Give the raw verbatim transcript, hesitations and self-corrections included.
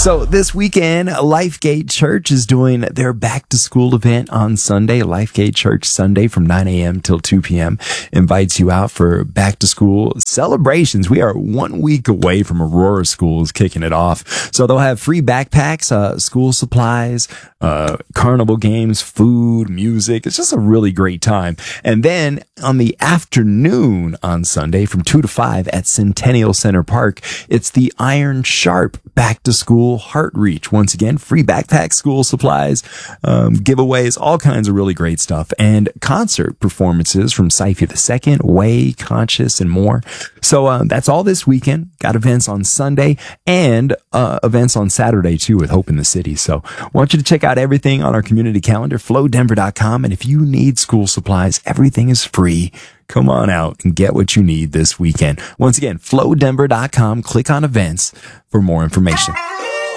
So this weekend, Lifegate Church is doing their back to school event on Sunday. Lifegate Church Sunday from nine a.m. till two p.m. invites you out for back to school celebrations. We are one week away from Aurora Schools kicking it off. So they'll have free backpacks, uh, school supplies, uh, carnival games, food, music. It's just a really great time. And then on the afternoon on Sunday from two to five at Centennial Center Park, it's the Iron Sharp back to school Heart Reach. Once again, free backpack, school supplies, um, giveaways, all kinds of really great stuff, and concert performances from Syfy the Second, Way, Conscious, and more. So uh, that's all this weekend. Got events on Sunday and uh, events on Saturday too with Hope in the City. So I want you to check out everything on our community calendar, flow denver dot com. And if you need school supplies, everything is free. Come on out and get what you need this weekend. Once again, flow denver dot com. Click on events for more information.